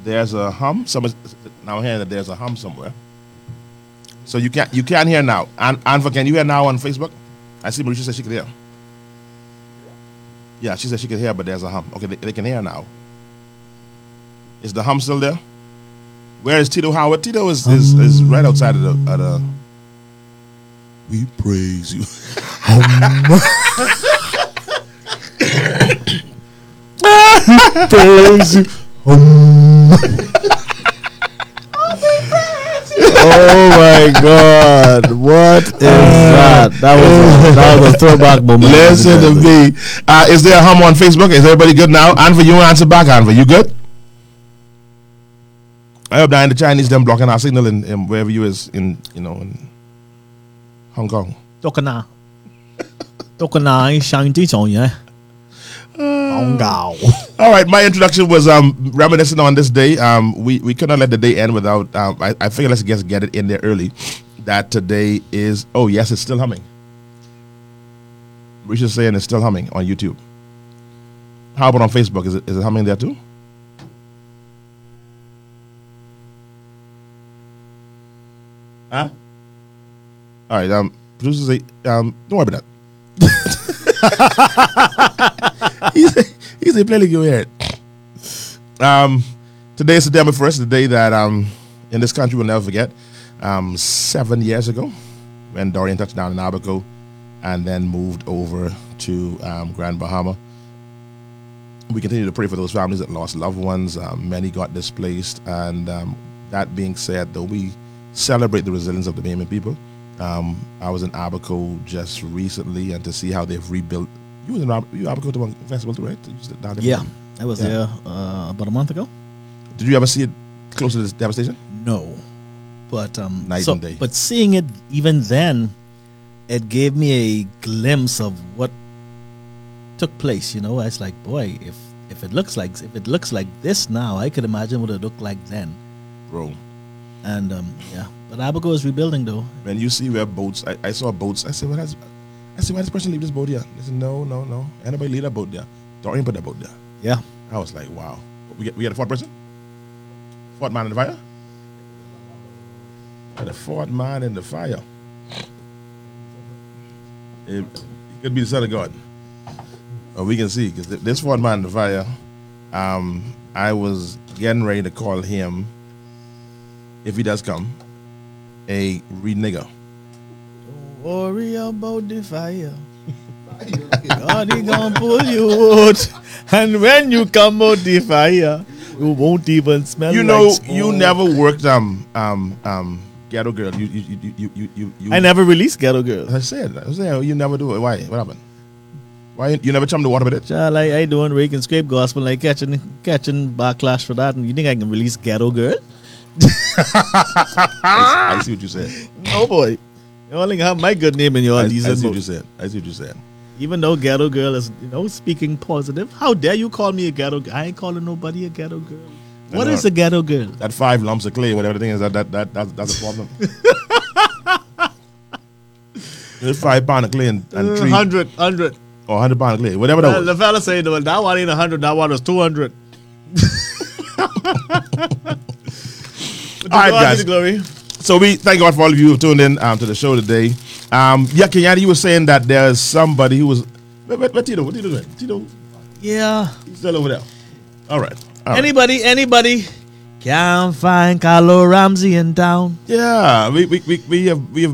There's a hum. Someone now hearing that there's a hum somewhere. So you can't hear now. Anva, can you hear now on Facebook? I see Marisha said she could hear. Yeah, she said she could hear, but there's a hum. Okay, they can hear now. Is the hum still there? Where is Tito Howard? Tito is right outside of the We praise you. Praise you. Oh my God! What is that? That was a throwback moment. Listen to me. Is there a hum on Facebook? Is everybody good now? Anva, you want to answer back? Anva, you good? I hope that the Chinese them blocking our signal in wherever you is in Hong Kong. Tokana, Shanti Chonya. All right, my introduction was reminiscing on this day. We could not let the day end without. I figured let's just get it in there early. That today is. Oh yes, it's still humming. Risha's saying it's still humming on YouTube. How about on Facebook? Is it humming there too? Huh? All right. Producers say, don't worry about that. He's a player you hear it. Today is September 1st, the day that in this country we'll never forget. 7 years ago, when Dorian touched down in Abaco and then moved over to Grand Bahama. We continue to pray for those families that lost loved ones. Many got displaced, and that being said, though, we celebrate the resilience of the Bahamian people. I was in Abaco just recently, and to see how they've rebuilt. You was in Abaco to one festival too, right? Yeah, I was there about a month ago. Did you ever see it close to this devastation? No, but night and day. But seeing it even then, it gave me a glimpse of what took place. You know, I was like, boy, if it looks like this now, I could imagine what it looked like then, bro. And yeah, but Abaco is rebuilding though. When you see where boats, I saw boats. I said, why this person leave this boat here? They said, no. Anybody leave that boat there? Dorian put that boat there. Yeah. I was like, wow. We get a fourth person? Fourth man in the fire? The fourth man in the fire. It could be the Son of God. Well, we can see, because this fourth man in the fire, I was getting ready to call him, if he does come, a renigger. Don't worry about the fire. God, he gonna pull you out. And when you come out the fire, you won't even smell. You know, like smoke. You never worked Ghetto Girl. You I never released Ghetto Girl. I said you never do it. Why? What happened? Why you never chum the water with it? Child, I doing rake and scrape gospel, like catching backlash for that, and you think I can release Ghetto Girl? I see what you said. No boy, you only have my good name in your decent. I see what you said. Even though Ghetto Girl is, speaking positive, how dare you call me a ghetto girl? I ain't calling nobody a ghetto girl. What is a ghetto girl? That 5 lumps of clay, whatever the thing is, that's a problem. There's 5 pounds of clay and 3 100 or 100 pounds of clay, whatever that was. The fella said, well, that one ain't 100, that one was 200. All right, guys. Glory. So we thank God for all of you who tuned in to the show today. Kenyatta, you were saying that there's somebody who was. Where Tito? What Tito doing? Tito? Yeah. He's still over there. All right. Anybody can find Carlo Ramsey in town. Yeah, we have